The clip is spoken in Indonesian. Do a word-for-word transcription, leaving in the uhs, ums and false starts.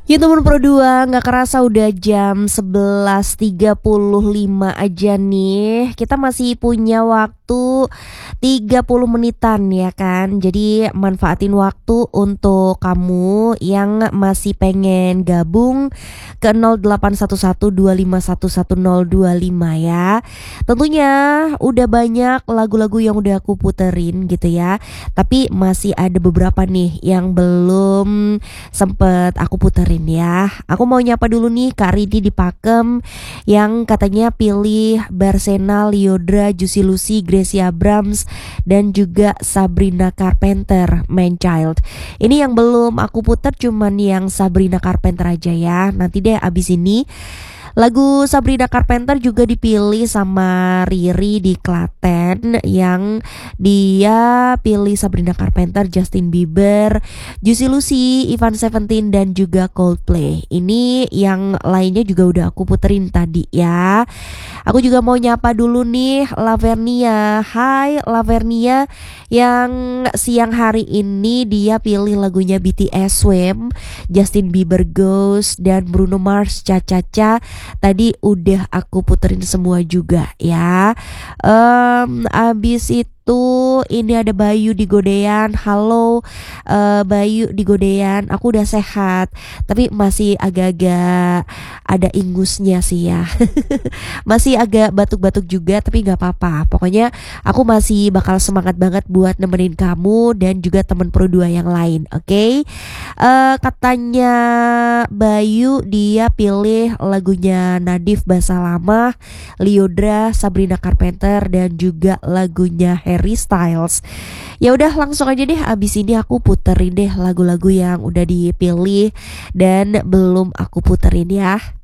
Ya teman Pro dua, nggak kerasa udah jam sebelas tiga puluh lima aja nih. Kita masih punya waktu tiga puluh menitan ya kan. Jadi manfaatin waktu untuk kamu yang masih pengen gabung ke nol delapan satu satu dua lima satu satu nol dua lima ya. Tentunya udah banyak lagu-lagu yang udah aku puterin gitu ya. Tapi masih ada beberapa nih yang belum sempet aku puterin ya. Aku mau nyapa dulu nih Kak Ridi di Pakem yang katanya pilih Barsena, Lyodra, Juicy Lucy, Gracie Abrams dan juga Sabrina Carpenter, Man Child. Ini yang belum aku puter cuman yang Sabrina Carpenter aja ya. Nanti deh abis ini lagu Sabrina Carpenter juga dipilih sama Riri di Klaten yang dia pilih Sabrina Carpenter, Justin Bieber, Juicy Lucy, Ivan Seventeen dan juga Coldplay. Ini yang lainnya juga udah aku puterin tadi ya. Aku juga mau nyapa dulu nih Lavernia. Hai Lavernia, yang siang hari ini dia pilih lagunya B T S Swim, Justin Bieber Ghost dan Bruno Mars Cha Cha Cha. Tadi udah aku puterin semua juga ya. um, Abis itu ini ada Bayu di Godean. Halo uh, Bayu di Godean, aku udah sehat tapi masih agak-agak ada ingusnya sih ya. Masih agak batuk-batuk juga tapi gak apa-apa. Pokoknya aku masih bakal semangat banget buat nemenin kamu dan juga temen Pro dua yang lain. Oke, okay? uh, Katanya Bayu dia pilih lagunya Nadif Bahasa Lama, Lyodra, Sabrina Carpenter dan juga lagunya Harry Styles. Ya udah langsung aja deh, abis ini aku puterin deh lagu-lagu yang udah dipilih dan belum aku puterin ya.